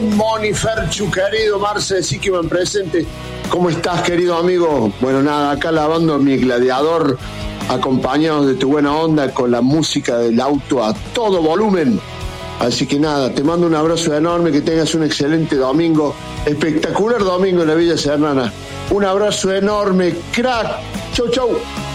Moni Ferchu, querido Marce, sí que me presente. ¿Cómo estás, querido amigo? Bueno, nada, acá lavando mi gladiador, acompañados de tu buena onda con la música del auto a todo volumen. Así que nada, te mando un abrazo enorme, que tengas un excelente domingo, espectacular domingo en la Villa Serrana. Un abrazo enorme, crack. Chau, chau.